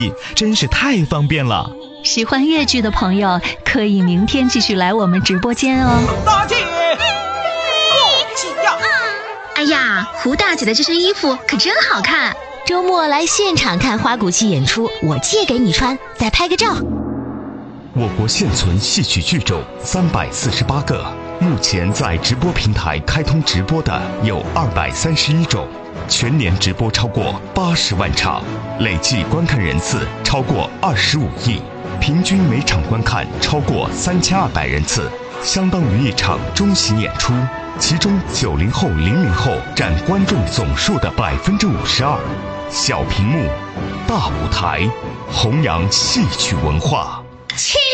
真是太方便了。 喜欢越剧的朋友可以明天继续来我们直播间哦。 大姐， 哎呀，胡大姐的这身衣服可真好看， 周末来现场看花鼓戏演出，我借给你穿，再拍个照。 我国现存戏曲剧种348个，目前在直播平台开通直播的有231种，全年直播超过80万场，累计观看人次超过25亿，平均每场观看超过3200人次，相当于一场中型演出。其中90后、00后占观众总数的52%。小屏幕，大舞台，弘扬戏曲文化。 气